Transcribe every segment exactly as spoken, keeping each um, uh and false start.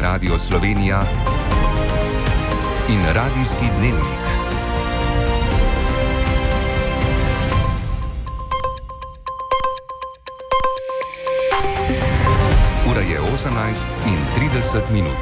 Radio Slovenija in Radijski dnevnik. Ura je osemnajst in trideset minut.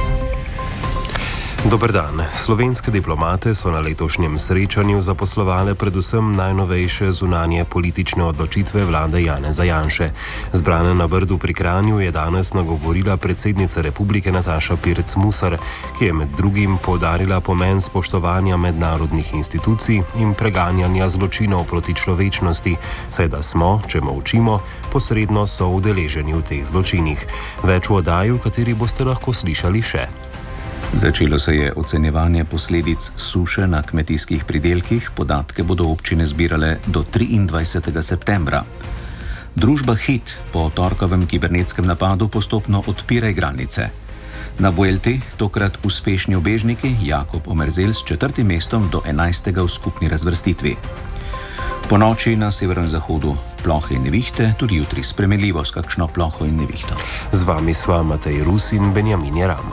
Dober dan. Slovenske diplomate so na letošnjem srečanju zaposlovale predvsem najnovejše zunanje politične odločitve vlade Janeza Janše. Zbrana na Brdu pri Kranju je danes nagovorila predsednica Republike Nataša Pirc Musar, ki je med drugim poudarila pomen spoštovanja mednarodnih institucij in preganjanja zločinov proti človečnosti, saj da smo, če molčimo, posredno so udeleženi v teh zločinih. Več v oddaji, v kateri boste lahko slišali še. Začelo se je ocenjevanje posledic suše na kmetijskih pridelkih, podatke bodo občine zbirale do triindvajsetega septembra. Družba Hit po torkovem kibernetskem napadu postopno odpira igralnice. Na Vuelti tokrat uspešni ubežniki Jakob Omerzel s četrtim mestom do enajstega v skupni razvrstitvi. Po noči na severnem zahodu plohe in nevihte, tudi jutri spremenljivo s kakšno ploho in nevihto. Z vami sva Matej Rus in Benjamin Jeram.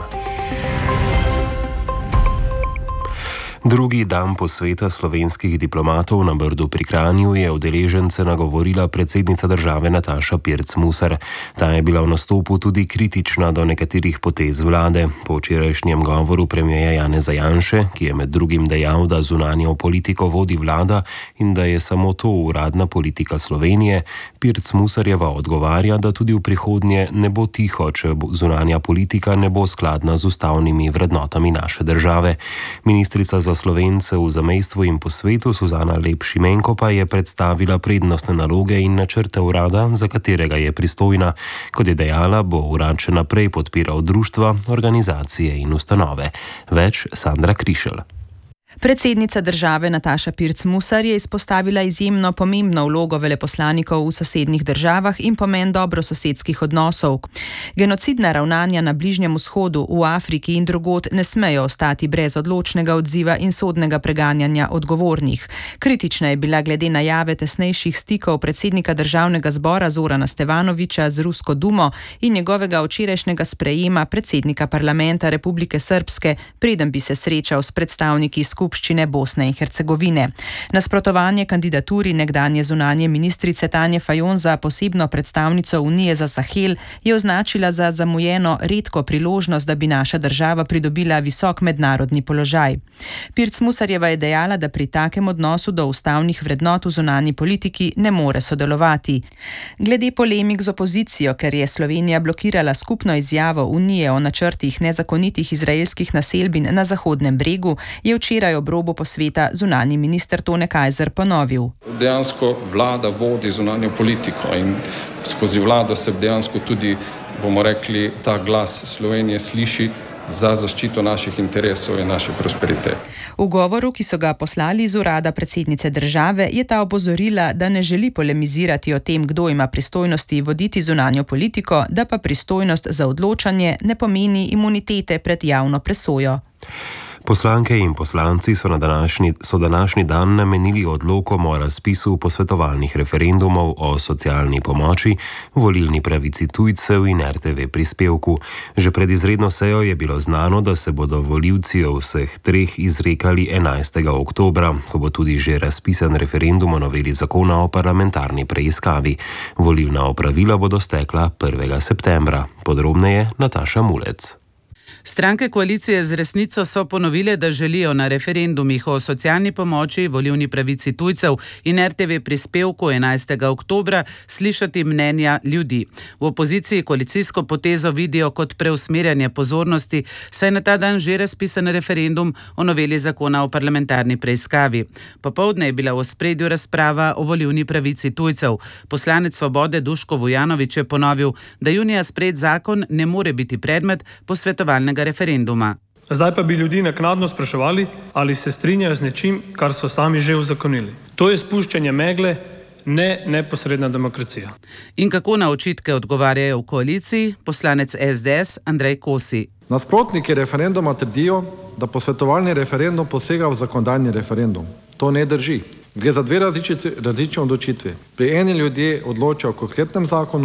Drugi dan posveta slovenskih diplomatov na Brdu pri Kranju je udeležence nagovorila predsednica države Nataša Pirc Musar. Ta je bila v nastopu tudi kritična do nekaterih potez vlade. Po včerajšnjem govoru premierja Janeza Janše, ki je med drugim dejal, da zunanjo politiko vodi vlada in da je samo to uradna politika Slovenije, Pirc Musarjeva odgovarja, da tudi v prihodnje ne bo tiho, če zunanja politika ne bo skladna z ustavnimi vrednotami naše države. Ministrica za Slovence v zamejstvu in po svetu Suzana Lep Šimenko pa je predstavila prednostne naloge in načrte urada, za katerega je pristojna. Kot je dejala, bo urad še naprej podpiral društva, organizacije in ustanove. Več Sandra Krišelj. Predsednica države Nataša Pirc Musar je izpostavila izjemno pomembno vlogo veleposlanikov v sosednjih državah in pomen dobrososedskih odnosov. Genocidna ravnanja na Bližnjem vzhodu, v Afriki in drugod ne smejo ostati brez odločnega odziva in sodnega preganjanja odgovornih. Kritična je bila glede najave tesnejših stikov predsednika državnega zbora Zorana Stevanovića z Rusko dumo in njegovega včerajšnjega sprejema predsednika parlamenta Republike Srpske, preden bi se srečal s predstavniki skupnosti Skupščine Bosne in Hercegovine. Nasprotovanje kandidaturi nekdanje zunanje ministrice Tanje Fajon za posebno predstavnico Unije za Sahel je označila za zamujeno redko priložnost, da bi naša država pridobila visok mednarodni položaj. Pirc Musarjeva je dejala, da pri takem odnosu do ustavnih vrednot v zunanji politiki ne more sodelovati. Glede polemik z opozicijo, ker je Slovenija blokirala skupno izjavo Unije o načrtih nezakonitih izraelskih naselbin na Zahodnem bregu, je včeraj ob robu posveta zunanji minister Tone Kajzer ponovil. Dejansko vlada vodi zunanjo politiko in skozi vlado se dejansko tudi, bomo rekli, ta glas Slovenije sliši za zaščito naših interesov in naše prosperitete. V govoru, ki so ga poslali iz urada predsednice države, je ta opozorila, da ne želi polemizirati o tem, kdo ima pristojnosti voditi zunanjo politiko, da pa pristojnost za odločanje ne pomeni imunitete pred javno presojo. Poslanke in poslanci so, na današnji, so današnji dan namenili odlokom o razpisu posvetovalnih referendumov o socialni pomoči, volilni pravici tujcev in er te ve prispevku. Že pred izredno sejo je bilo znano, da se bodo volivci o vseh treh izrekali enajstega oktobra, ko bo tudi že razpisan referendum o noveli zakona o parlamentarni preiskavi. Volilna opravila bodo stekla prvega septembra. Podrobneje Nataša Mulec. Stranke koalicije z resnico so ponovile, da želijo na referendumih o socialni pomoči, volilni pravici tujcev in er te ve prispevku enajstega oktobra slišati mnenja ljudi. V opoziciji koalicijsko potezo vidijo kot preusmerjanje pozornosti, saj na ta dan že razpisan referendum o noveli zakona o parlamentarni preiskavi. Popoldne je bila v ospredju razprava o volilni pravici tujcev. Poslanec Svobode Duško Vujanović je ponovil, da junija sprejet zakon ne more biti predmet posvetovalnega referenduma. Zdaj pa bi ljudi naknadno spraševali, ali se strinjajo z nečim, kar so sami že uzakonili. To je spuščanje megle, ne neposredna demokracija. In kako na očitke odgovarjajo v koaliciji? Poslanec es de es Andrej Kosi. Nasprotniki referenduma trdijo, da posvetovalni referendum posega v zakonodajni referendum. To ne drži. Gre za dve različni odločitvi. Pri eni ljudje odločajo o konkretnem zakonu,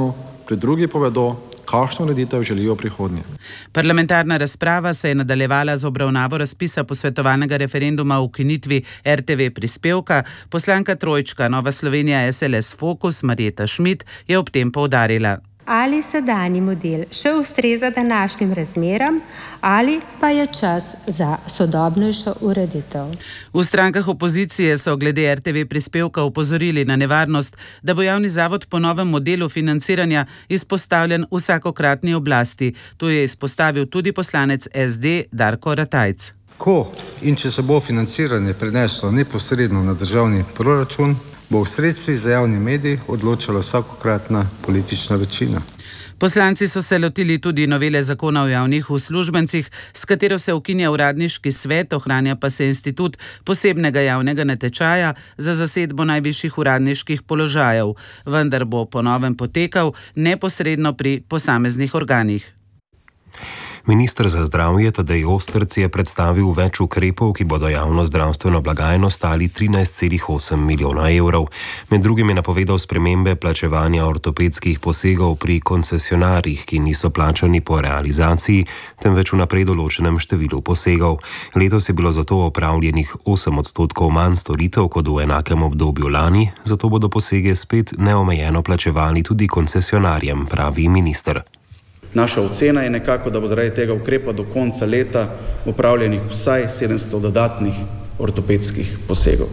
pri drugi povedo, kakšno ureditev želijo prihodnje. Parlamentarna razprava se je nadaljevala z obravnavo razpisa posvetovalnega referenduma o ukinitvi R T V prispevka. Poslanka trojčka Nova Slovenija S L S Fokus Marjeta Šmit je ob tem poudarila: ali sedanji model še ustreza današnjim razmeram ali pa je čas za sodobnejšo ureditev. V strankah opozicije so glede R T V prispevka opozorili na nevarnost, da bo javni zavod po novem modelu financiranja izpostavljen vsakokratni oblasti. To je izpostavil tudi poslanec S D Darko Ratajc. Ko in če se bo financiranje preneslo neposredno na državni proračun, bo v sredstvih za javni medij odločala vsakokratna politična večina. Poslanci so se lotili tudi novele zakona o javnih uslužbencih, s katero se ukinja uradniški svet, ohranja pa se institut posebnega javnega natečaja za zasedbo najvišjih uradniških položajev, vendar bo po novem potekal neposredno pri posameznih organih. Minister za zdravje Tadej Ostrc je predstavil več ukrepov, ki bodo javno zdravstveno blagajno stali trinajst celih osem milijona evrov. Med drugim je napovedal spremembe plačevanja ortopedskih posegov pri koncesionarjih, ki niso plačani po realizaciji, temveč v naprej določenem številu posegov. Letos je bilo zato opravljenih osem odstotkov manj storitev kot v enakem obdobju lani, zato bodo posege spet neomejeno plačevali tudi koncesionarjem, pravi minister. Naša ocena je nekako, da bo zaradi tega ukrepa do konca leta opravljenih vsaj sedemsto dodatnih ortopedskih posegov.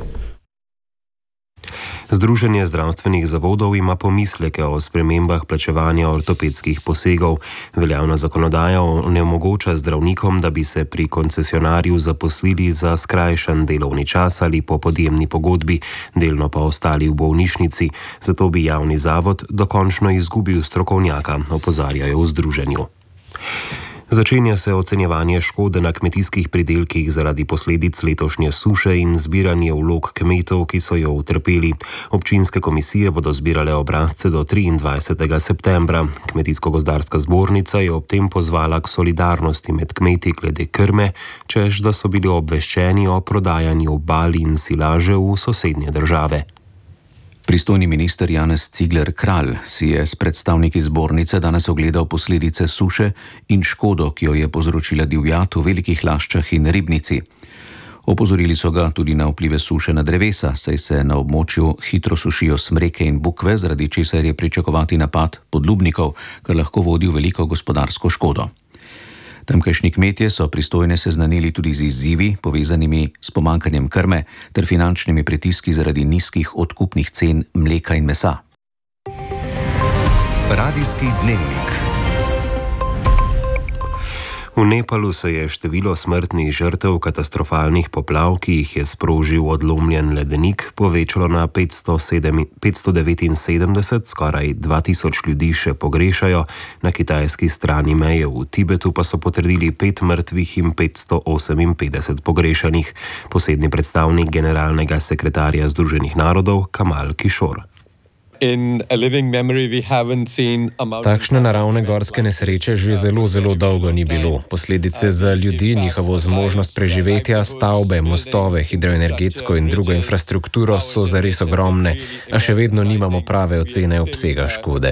Združenje zdravstvenih zavodov ima pomisleke o spremembah plačevanja ortopedskih posegov. Veljavna zakonodaja onemogoča zdravnikom, da bi se pri koncesionarju zaposlili za skrajšan delovni čas ali po podjemni pogodbi, delno pa ostali v bolnišnici. Zato bi javni zavod dokončno izgubil strokovnjaka, opozarjajo v združenju. Začenja se ocenjevanje škode na kmetijskih pridelkih zaradi posledic letošnje suše in zbiranje vlog kmetov, ki so jo utrpeli. Občinske komisije bodo zbirale obrazce do triindvajsetega septembra. Kmetijsko-gozdarska zbornica je ob tem pozvala k solidarnosti med kmeti glede krme, češ da so bili obveščeni o prodajanju bal in silaže v sosednje države. Pristojni minister Janez Cigler Kralj si je s predstavniki zbornice danes ogledal posledice suše in škodo, ki jo je povzročila divjad v velikih laščah in ribnici. Opozorili so ga tudi na vplive suše na drevesa, saj se na območju hitro sušijo smreke in bukve, zaradi česar je pričakovati napad podlubnikov, kar lahko vodi v veliko gospodarsko škodo. Tamkajšnji kmetje so pristojne seznanili tudi z izzivi, povezanimi s pomanjkanjem krme ter finančnimi pritiski zaradi nizkih odkupnih cen mleka in mesa. Radijski dnevnik. V Nepalu se je število smrtnih žrtev katastrofalnih poplav, ki jih je sprožil odlomljen ledenik, povečalo na petsto devetinsedemdeset, skoraj dva tisoč ljudi še pogrešajo, na kitajski strani meje v Tibetu pa so potrdili pet mrtvih in petsto oseminpetdeset pogrešanih. Posebni predstavnik generalnega sekretarja Združenih narodov Kamal Kishore. Takšne naravne gorske nesreče že zelo, zelo dolgo ni bilo. Posledice za ljudi, njihovo zmožnost preživetja, stavbe, mostove, hidroenergetsko in drugo infrastrukturo so zares ogromne, a še vedno nimamo prave ocene obsega škode.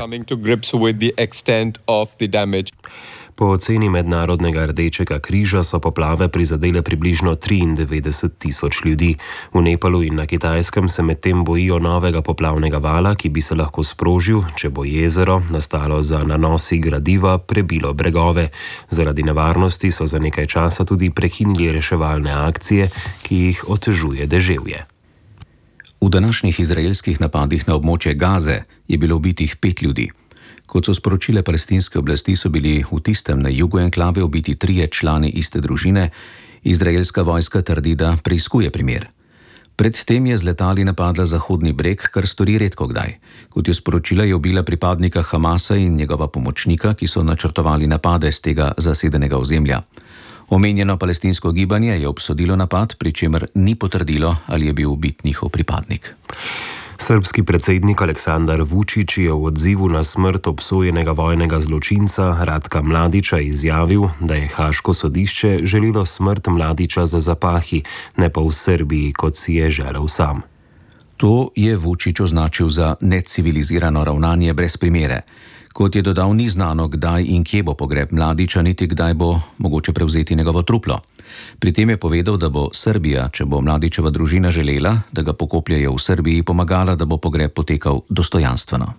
Po oceni Mednarodnega rdečega križa so poplave prizadele približno triindevetdeset tisoč ljudi. V Nepalu in na Kitajskem se medtem bojijo novega poplavnega vala, ki bi se lahko sprožil, če bo jezero, nastalo za nanosi gradiva, prebilo bregove. Zaradi nevarnosti so za nekaj časa tudi prekinili reševalne akcije, ki jih otežuje deževje. V današnjih izraelskih napadih na območje Gaze je bilo ubitih pet ljudi. Kot so sporočile palestinske oblasti, so bili v tistem na jugu enklave ubiti trije člani iste družine. Izraelska vojska trdi, da preiskuje primer. Predtem je z letali napadla Zahodni breg, kar stori redko kdaj. Kot je sporočila, je ubila pripadnika Hamasa in njegova pomočnika, ki so načrtovali napade z tega zasedenega ozemlja. Omenjeno palestinsko gibanje je obsodilo napad, pri čemer ni potrdilo, ali je bil ubit njihov pripadnik. Srbski predsednik Aleksandar Vučić je v odzivu na smrt obsojenega vojnega zločinca Ratka Mladića izjavil, da je Haaško sodišče želelo smrt Mladića za zapahi, ne pa v Srbiji, kot si je želel sam. To je Vučić označil za necivilizirano ravnanje brez primere. Kot je dodal, ni znano, kdaj in kje bo pogreb Mladića, niti kdaj bo mogoče prevzeti njegovo truplo. Pri tem je povedal, da bo Srbija, če bo Mladićeva družina želela, da ga pokopljajo v Srbiji, pomagala, da bo pogreb potekal dostojanstveno.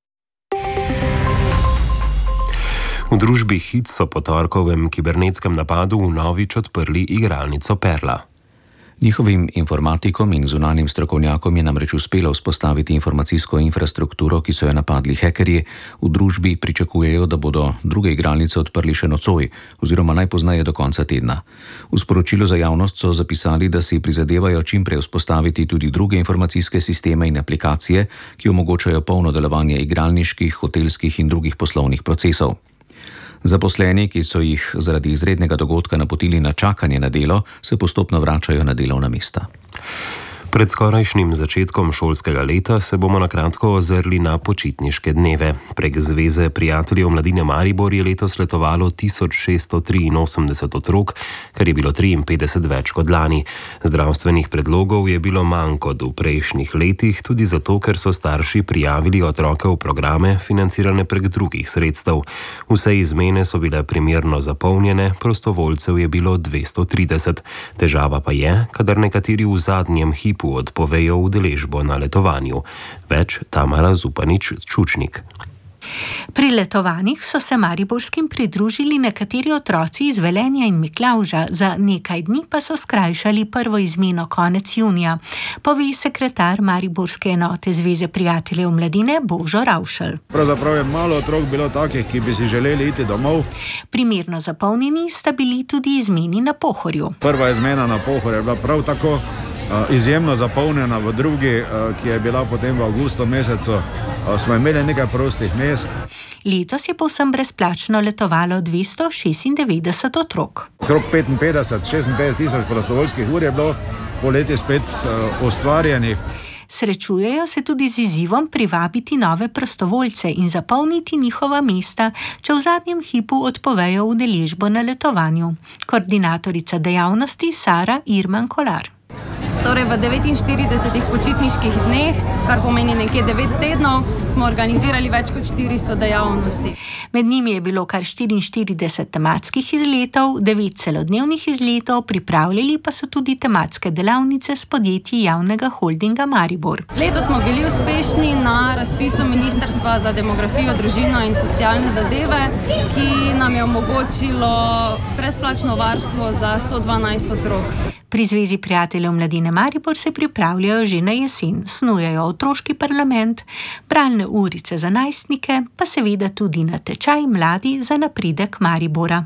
V družbi Hit so po torkovem kibernetskem napadu vnovič odprli igralnico Perla. Njihovim informatikom in zunanjim strokovnjakom je namreč uspelo vzpostaviti informacijsko infrastrukturo, ki so jo napadli hekerji. V družbi pričakujejo, da bodo druge igralnice odprli še nocoj oziroma najpozneje do konca tedna. V sporočilu za javnost so zapisali, da si prizadevajo čim prej vzpostaviti tudi druge informacijske sisteme in aplikacije, ki omogočajo polno delovanje igralniških, hotelskih in drugih poslovnih procesov. Zaposleni, ki so jih zaradi izrednega dogodka napotili na čakanje na delo, se postopno vračajo na delovna mesta. Pred skorajšnjim začetkom šolskega leta se bomo na kratko ozrli na počitniške dneve. Prek Zveze prijateljev mladine Maribor je letos letovalo tisoč šeststo triinosemdeset otrok, kar je bilo triinpetdeset več kot lani. Zdravstvenih predlogov je bilo manj kot v prejšnjih letih, tudi zato, ker so starši prijavili otroke v programe, financirane prek drugih sredstev. Vse izmene so bile primerno zapolnjene, prostovoljcev je bilo dvesto trideset. Težava pa je, kadar nekateri v zadnjem hipu odpovejo udeležbo na letovanju. Več Tamara Zupanič-Čučnik. Pri letovanjih so se mariborskim pridružili nekateri otroci iz Velenja in Miklavža, za nekaj dni pa so skrajšali prvo izmeno konec junija, pove sekretar mariborske enote Zveze prijateljev mladine Božo Ravšel. Pravzaprav je malo otrok bilo takih, ki bi si želeli iti domov. Primerno zapolnjeni sta bili tudi izmeni na Pohorju. Prva izmena na Pohorju je bila prav tako izjemno zapolnjena, v drugi, ki je bila potem v avgustu mesecu, smo imeli nekaj prostih mest. Letos je povsem brezplačno letovalo dvesto šestindevetdeset otrok. Okrog petinpetdeset, šestinpetdeset tisoč prostovoljskih ur je bilo poleti spet uh, ustvarjenih. Srečujejo se tudi z izzivom privabiti nove prostovoljce in zapolniti njihova mesta, če v zadnjem hipu odpovejo udeležbo na letovanju. Koordinatorica dejavnosti Sara Irman Kolar. Torej v devetinštiridesetih počitniških dneh, kar pomeni nekje devet tednov, smo organizirali več kot štiristo dejavnosti. Med njimi je bilo kar štiriinštirideset tematskih izletov, devet celodnevnih izletov, pripravljali pa so tudi tematske delavnice s podjetji javnega holdinga Maribor. Letos smo bili uspešni na razpisu Ministrstva za demografijo, družino in socialne zadeve, ki nam je omogočilo brezplačno varstvo za sto dvanajst otrok. Pri Zvezi prijateljev mladine Maribor se pripravljajo že na jesen, snujejo otroški parlament, bralne urice za najstnike, pa seveda tudi na tečaj Mladi za napredek Maribora.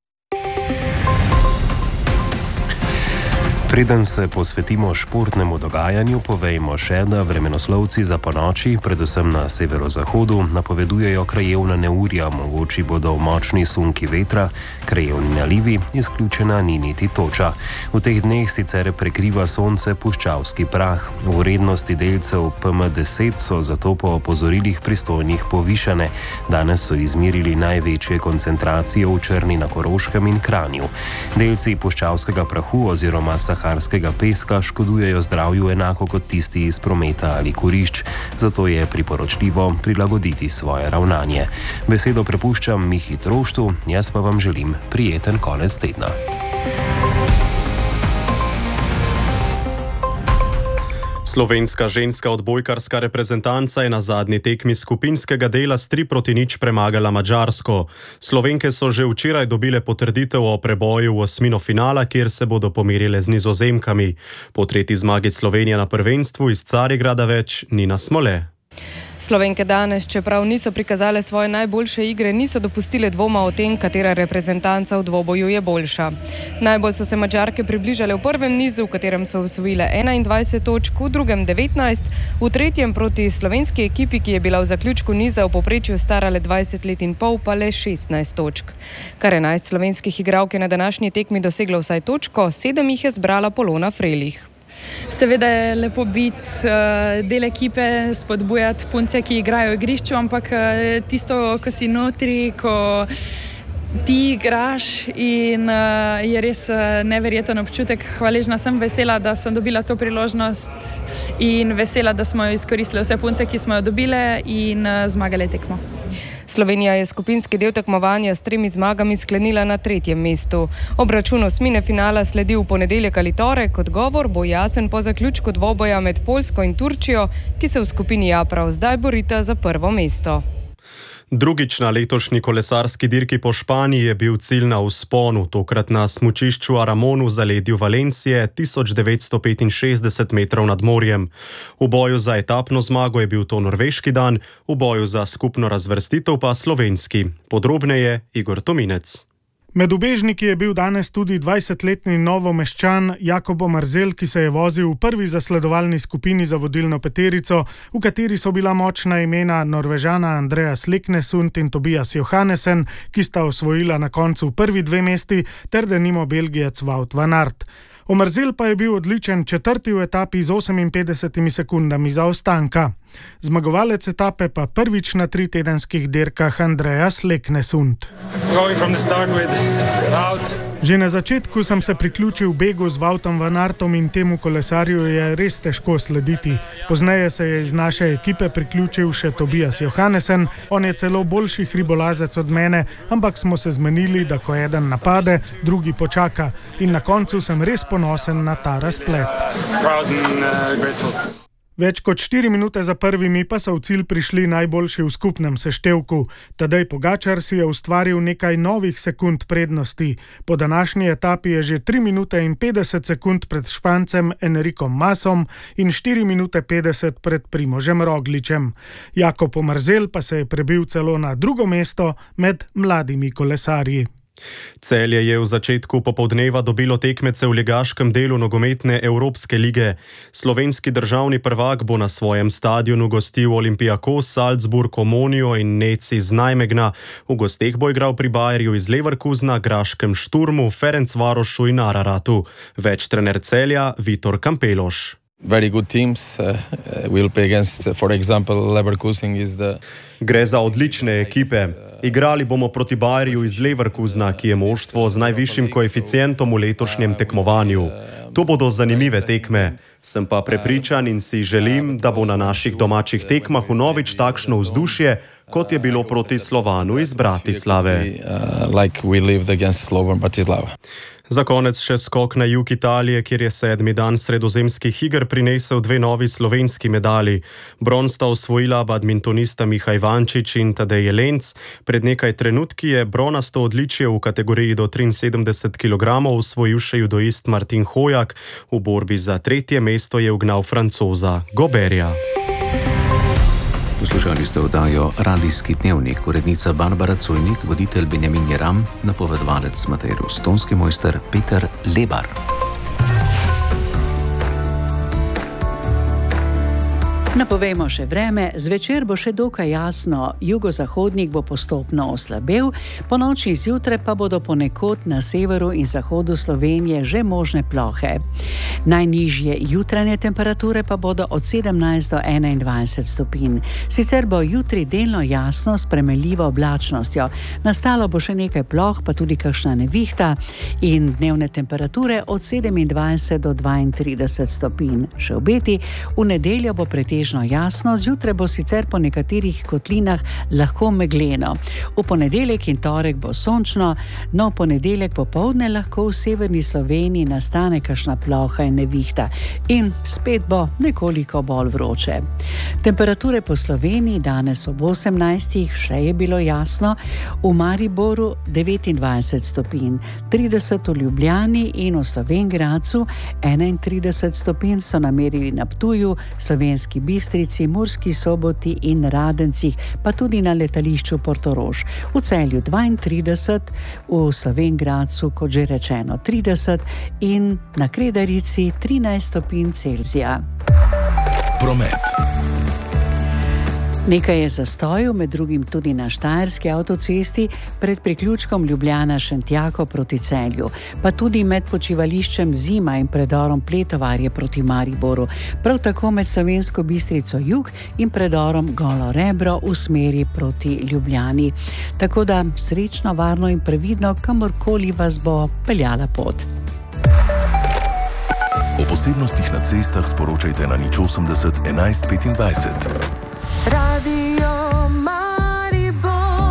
Preden se posvetimo športnemu dogajanju, povejmo še, da vremenoslovci za ponoči, predvsem na severozahodu, napovedujejo krajevna neurja, mogoči bodo močni sunki vetra, krajevni nalivi, izključena ni niti toča. V teh dneh sicer prekriva sonce puščavski prah. Vrednosti delcev P M deset so zato po opozorilih pristojnih povišane. Danes so izmerili največje koncentracije v Črni na Koroškem in Kranju. Delci puščavskega prahu oziroma saharskega peska škodujejo zdravju enako kot tisti iz prometa ali kurišč, zato je priporočljivo prilagoditi svoje ravnanje. Besedo prepuščam Mihi Troštu, jaz pa vam želim prijeten konec tedna. Slovenska ženska odbojkarska reprezentanca je na zadnji tekmi skupinskega dela s tri proti nič premagala Madžarsko. Slovenke so že včeraj dobile potrditev o preboju v osmino finala, kjer se bodo pomerile z Nizozemkami. Po tretji zmagi Slovenije na prvenstvu iz Carigrada več Nina Smole. Slovenke danes, čeprav niso prikazale svoje najboljše igre, niso dopustile dvoma o tem, katera reprezentanca v dvoboju je boljša. Najbolj so se Madžarke približale v prvem nizu, v katerem so osvojile enaindvajset točk, v drugem devetnajst, v tretjem proti slovenski ekipi, ki je bila v zaključku niza v povprečju stara le dvajset let in pol, pa le šestnajst točk. Kar enajst slovenskih igralk je na današnji tekmi doseglo vsaj točko, sedem jih je zbrala Polona Frelih. Seveda je lepo biti del ekipe, spodbujati punce, ki igrajo v igrišču, ampak tisto, ko si notri, ko ti igraš in je res neverjeten občutek. Hvaležna sem, vesela, da sem dobila to priložnost in vesela, da smo jo izkoristili vse punce, ki smo jo dobile in zmagale tekmo. Slovenija je skupinski del tekmovanja s tremi zmagami sklenila na tretjem mestu. Obračun osmine finala sledi v ponedeljek ali torek, odgovor bo jasen po zaključku dvoboja med Poljsko in Turčijo, ki se v skupini A prav zdaj borita za prvo mesto. Drugič na letošnji kolesarski dirki po Španiji je bil cilj na vzponu, tokrat na smučišču Aramon v zaledju Valencije, tisoč devetsto petinšestdeset metrov nad morjem. V boju za etapno zmago je bil to norveški dan, v boju za skupno razvrstitev pa slovenski. Podrobneje Igor Tominec. Med ubežniki je bil danes tudi dvajsetletni Novomeščan Jakob Omerzel, ki se je vozil v prvi zasledovalni skupini za vodilno peterico, v kateri so bila močna imena Norvežana Andreas Leknesund in Tobias Johannesen, ki sta osvojila na koncu prvi dve mesti, ter denimo Belgijec Wout van Aert. Omerzel pa je bil odličen četrti v etapi z oseminpetdesetimi sekundami zaostanka. Zmagovalec etape pa prvič na tritedenskih dirkah Andreas Leknesund. Že na začetku sem se priključil begu z Woutom van Aertom in temu kolesarju je res težko slediti. Pozneje se je iz naše ekipe priključil še Tobias Johannesen, on je celo boljši hribolazec od mene, ampak smo se zmenili, da ko eden napade, drugi počaka. In na koncu sem res ponosen na ta razplet. Več kot štiri minute za prvimi pa so v cilj prišli najboljši v skupnem seštevku. Tadej Pogačar si je ustvaril nekaj novih sekund prednosti. Po današnji etapi je že tri minute in petdeset sekund pred Špancem Enrikom Masom in štiri minute petdeset pred Primožem Rogličem. Jakob Omerzel pa se je prebil celo na drugo mesto med mladimi kolesarji. Celje je v začetku popoldneva dobilo tekmece v ligaškem delu nogometne Evropske lige. Slovenski državni prvak bo na svojem stadionu gostil Olympiakos, Salzburg, Omonio in Nec iz Nijmegna. V gosteh bo igral pri Bayerju iz Leverkusena, Graškem Šturmu, Ferencvarošu in Araratu. Več trener Celja Vitor Kampeloš. Very good teams. Uh, we'll play against, for example, Leverkusen is the... Gre za odlične ekipe. Igrali bomo proti Bayerju iz Leverkusena, ki je moštvo z najvišjim koeficientom v letošnjem tekmovanju. To bodo zanimive tekme. Sem pa prepričan in si želim, da bo na naših domačih tekmah vnovič takšno vzdušje, kot je bilo proti Slovanu iz Bratislave. Uh, like we lived against Slovan Bratislava. Za konec še skok na jug Italije, kjer je sedmi dan sredozemskih iger prinesel dve novi slovenski medalji. Bron sta osvojila badmintonista Miha Ivančič in Tadej Jelenc. Pred nekaj trenutki je bronasto odličje v kategoriji do triinsedemdeset kilogramov osvojil še judoist Martin Hojak. V borbi za tretje mesto je ugnal Francoza Goberja. Poslušali ste oddajo Radijski dnevnik, urednica Barbara Cojnik, voditelj Benjamin Jeram, napovedovalec Matej Rus, tonski mojster Peter Lebar. Napovemo še vreme, zvečer bo še dokaj jasno, jugozahodnik bo postopno oslabel, po noči zjutraj pa bodo ponekod na severu in zahodu Slovenije že možne plohe. Najnižje jutranje temperature pa bodo od sedemnajst do enaindvajset stopinj. Sicer bo jutri delno jasno s premenljivo oblačnostjo. Nastalo bo še nekaj ploh, pa tudi kakšna nevihta in dnevne temperature od sedemindvajset do dvaintrideset stopinj. Še obeti, v nedeljo bo pretežno jasno, zjutraj bo sicer po nekaterih kotlinah lahko megleno. V ponedeljek in torek bo sončno, no v ponedeljek popoldne lahko v severni Sloveniji nastane kakšna ploha in nevihta in spet bo nekoliko bolj vroče. Temperature po Sloveniji danes ob osemnajstih še je bilo jasno, v Mariboru devetindvajset stopinj, trideset v Ljubljani in v Slovenj Gradcu, enaintrideset stopinj so namerili na Ptuju, Slovenski Bistrici, Murski Soboti in Radencih, pa tudi na letališču Portorož. V Celju dvaintrideset, v Slovenj Gradcu, kot že rečeno, trideset in na Kredarici trinajst stopinj Celzija. Promet. Nekaj je zastojev, med drugim tudi na Štajerski avtocesti pred priključkom Ljubljana-Šentjako proti Celju, pa tudi med počivališčem Zima in predorom Pletovarje proti Mariboru, prav tako med Slovensko Bistrico Jug in predorom Golo Rebro v smeri proti Ljubljani. Tako da srečno, varno in previdno, kamorkoli vas bo peljala pot. O posebnostih na cestah sporočajte na nič osemdeset enajst petindvajset. Radio Maribor.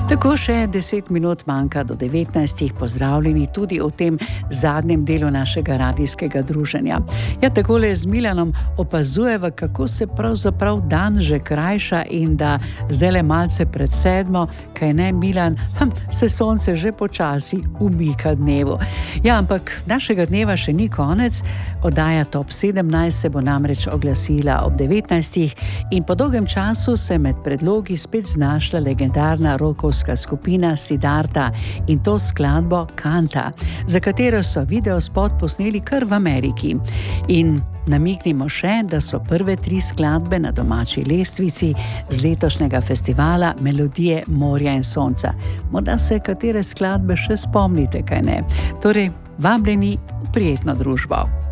Tako še deset minut manjka do devetnajstih, pozdravljeni tudi v tem zadnjem delu našega radijskega druženja. Ja, takole z Milanom opazujeva, kako se pravzaprav dan že krajša in da zdaj le malce pred sedmo, kaj ne, Milan, hm, se sonce že počasi umika dnevu. Ja, ampak našega dneva še ni konec, oddaja Top sedemnajst se bo namreč oglasila ob devetnajstih in po dolgem času se med predlogi spet znašla legendarna rokovska skupina Siddharta in to skladbo Kanta, za katero so videospot posneli kar v Ameriki. In namignimo še, da so prve tri skladbe na domači lestvici z letošnjega festivala Melodije morja in sonca. Morda se katere skladbe še spomnite, kaj ne? Torej, vabljeni v prijetno družbo.